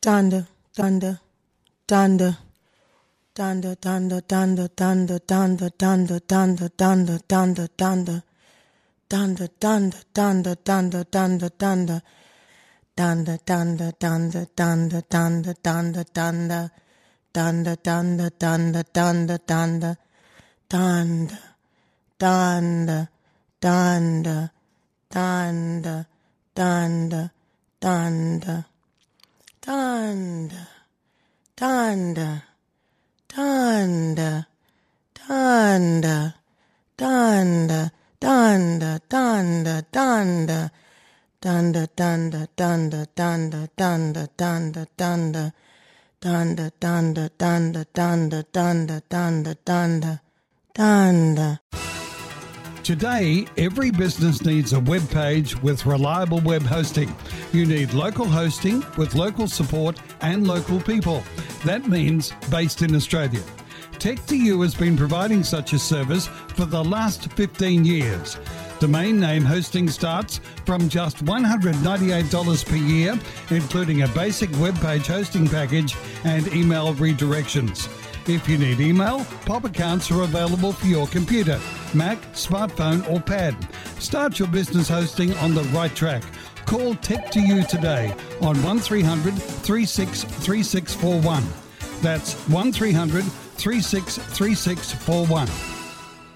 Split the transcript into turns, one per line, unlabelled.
Thunder, thunder, thunder. Thunder, thunder, thunder, thunder, thunder, thunder, thunder, thunder, thunder, thunder. Thunder, thunder, thunder, thunder, thunder, thunder. Thunder, thunder, thunder, thunder, thunder, thunder, thunder. Thunder, thunder, thunder, thunder, thunder. Thunder, thunder, thunder, thunder, thunder, thunder. Thunder, thunder, thunder, thunder, thunder, thunder, thunder, thunder. Thunder, thunder, thunder, thunder, thunder, thunder, thunder. Thunder, thunder, thunder, thunder, thunder, thunder, thunder, thunder.
Today, every business needs a web page with reliable web hosting. You need local hosting with local support and local people. That means based in Australia. Tech2U has been providing such a service for the last 15 years. Domain name hosting starts from just $198 per year, including a basic web page hosting package and email redirections. If you need email, POP accounts are available for your computer, Mac, smartphone or pad. Start your business hosting on the right track. Call Tech2U today on 1300 363641. That's 1300 363641.